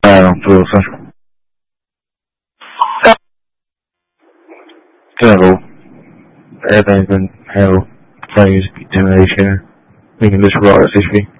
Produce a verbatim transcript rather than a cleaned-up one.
Ah, tudo bem. Hello. Everything's been hell. Playing generation. Making this raw S H P.